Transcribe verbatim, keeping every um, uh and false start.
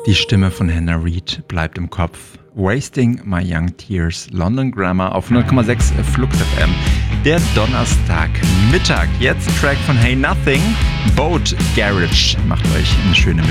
Die Stimme von Hannah Reid bleibt im Kopf. Wasting My Young Tears, London Grammar auf null Komma sechs Flux F M. Der Donnerstagmittag. Jetzt Track von Hey Nothing, Boat Garage. Macht euch eine schöne